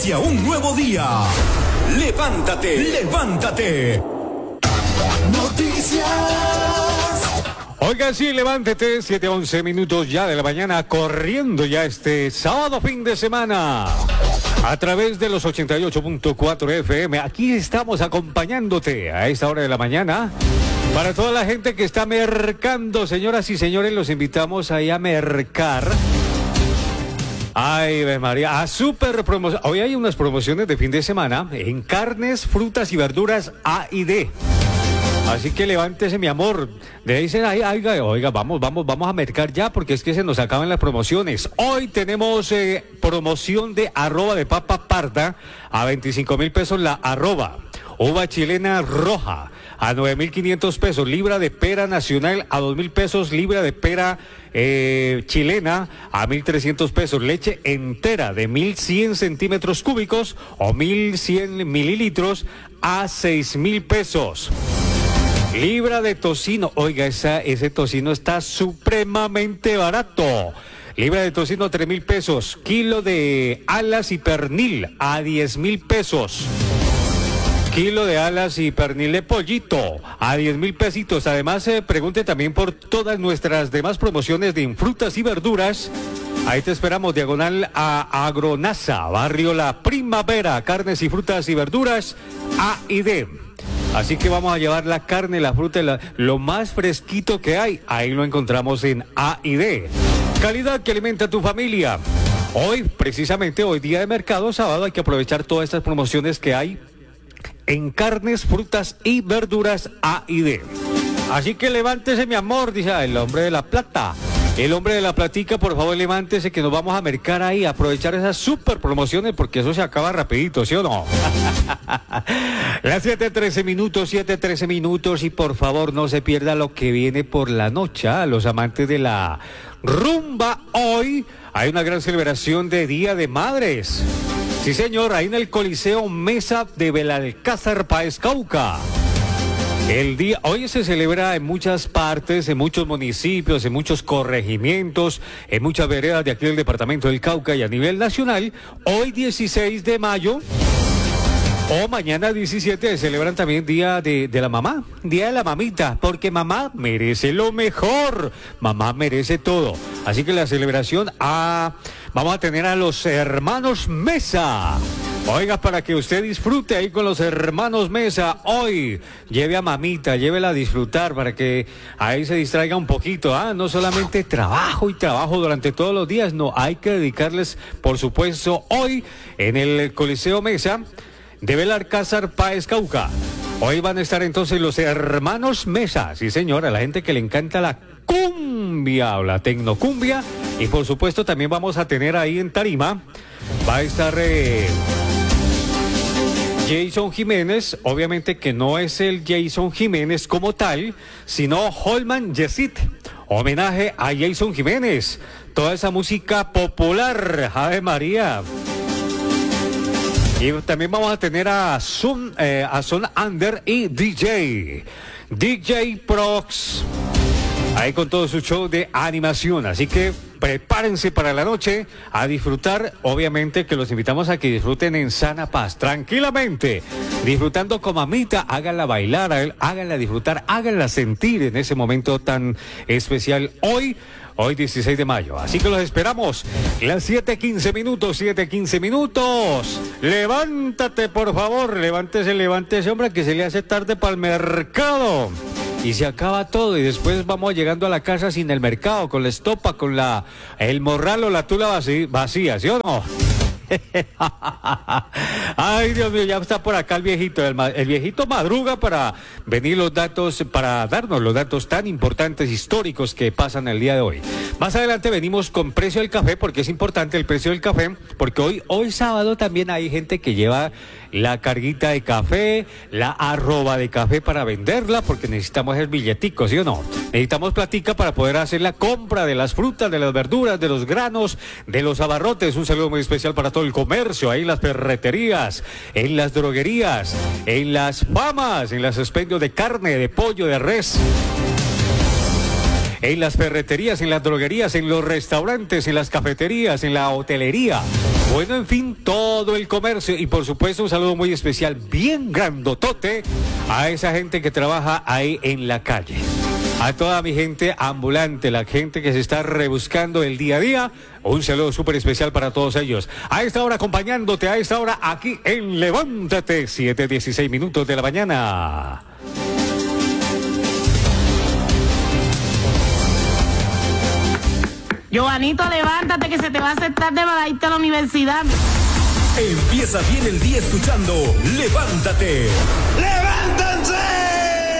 hacia un nuevo día. Levántate, levántate. Noticias. Oiga, sí, levántate, 7:11 minutos ya de la mañana, corriendo ya este sábado fin de semana. A través de los 88.4 FM, aquí estamos acompañándote a esta hora de la mañana. Para toda la gente que está mercando, señoras y señores, los invitamos ahí a mercar. Ay, María, a super promoción. Hoy hay unas promociones de fin de semana en carnes, frutas y verduras A y D. Así que levántese, mi amor. Le dicen, oiga, vamos a mercar ya, porque es que se nos acaban las promociones. Hoy tenemos promoción de arroba de papa parda a 25.000 pesos la arroba. Uva chilena roja a 9.500 pesos. Libra de pera nacional a 2.000 pesos. Libra de pera chilena a 1.300 pesos. Leche entera de 1.100 centímetros cúbicos o 1.100 mililitros a 6.000 pesos. Libra de tocino, oiga, ese tocino está supremamente barato. Libra de tocino, 3.000 pesos. Kilo de alas y pernil a 10.000 pesos. Kilo de alas y pernil de pollito a 10.000 pesitos. Además, pregunte también por todas nuestras demás promociones de frutas y verduras. Ahí te esperamos, diagonal a Agronasa, barrio La Primavera, carnes y frutas y verduras A y D. Así que vamos a llevar la carne, la fruta, lo más fresquito que hay. Ahí lo encontramos en A y D. Calidad que alimenta a tu familia. Hoy, precisamente hoy, día de mercado, sábado, hay que aprovechar todas estas promociones que hay en carnes, frutas y verduras A y D. Así que levántese, mi amor, dice el hombre de la plata. El hombre de la platica, por favor, levántese que nos vamos a mercar ahí, a aprovechar esas super promociones, porque eso se acaba rapidito, ¿sí o no? Las 7:13 minutos, y por favor no se pierda lo que viene por la noche. A los amantes de la rumba, hoy hay una gran celebración de Día de Madres. Sí, señor, ahí en el Coliseo Mesa de Belalcázar, Páez, Cauca. Hoy se celebra en muchas partes, en muchos municipios, en muchos corregimientos, en muchas veredas de aquí del departamento del Cauca y a nivel nacional. Hoy 16 de mayo o mañana 17 se celebran también Día de la Mamá, Día de la Mamita, porque mamá merece lo mejor, mamá merece todo. Así que la celebración vamos a tener a los hermanos Mesa. Oiga, para que usted disfrute ahí con los hermanos Mesa, hoy lleve a mamita, llévela a disfrutar para que ahí se distraiga un poquito, no solamente trabajo y trabajo durante todos los días, no, hay que dedicarles, por supuesto, hoy en el Coliseo Mesa de Belalcázar, Páez, Cauca. Hoy van a estar entonces los hermanos Mesa, sí señora, la gente que le encanta la cumbia o la tecnocumbia, y por supuesto también vamos a tener ahí en tarima, va a estar Jason Jiménez, obviamente que no es el Jason Jiménez como tal, sino Holman Yesit, homenaje a Jason Jiménez, toda esa música popular, Ave María. Y también vamos a tener a Son Under y DJ Prox, ahí con todo su show de animación, así que prepárense para la noche a disfrutar. Obviamente que los invitamos a que disfruten en sana paz, tranquilamente, disfrutando con mamita. Háganla bailar, háganla disfrutar, háganla sentir en ese momento tan especial hoy 16 de mayo. Así que los esperamos. Las 7:15 minutos. Levántate, por favor, levántese, hombre, que se le hace tarde para el mercado. Y se acaba todo y después vamos llegando a la casa sin el mercado, con la estopa, con el morral o la tula vacía, ¿sí o no? Ay, Dios mío, ya está por acá el viejito. El viejito madruga para venir para darnos los datos tan importantes, históricos que pasan el día de hoy. Más adelante venimos con precio del café, porque es importante el precio del café, porque hoy sábado también hay gente que lleva la carguita de café, la arroba de café para venderla, porque necesitamos el billetico, ¿sí o no? Necesitamos platica para poder hacer la compra de las frutas, de las verduras, de los granos, de los abarrotes. Un saludo muy especial para todo el comercio, ahí en las ferreterías, en las droguerías, en las famas, en los expendios de carne, de pollo, de res. En las ferreterías, en las droguerías, en los restaurantes, en las cafeterías, en la hotelería. Bueno, en fin, todo el comercio y por supuesto un saludo muy especial, bien grandotote, a esa gente que trabaja ahí en la calle. A toda mi gente ambulante, la gente que se está rebuscando el día a día, un saludo súper especial para todos ellos. A esta hora acompañándote, a esta hora aquí en Levántate, 7:16 de la mañana. Joanito, levántate que se te va a hacer tarde para irte a la universidad. Empieza bien el día escuchando Levántate. ¡Levántate!